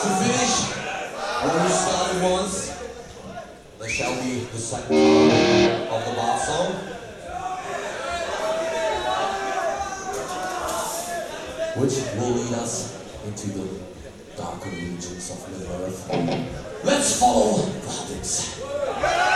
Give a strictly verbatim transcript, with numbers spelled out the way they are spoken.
To finish, when we started once, there shall be the second part of the Bard song. Which will lead us into the darker regions of Middle Earth. Let's follow the hobbits.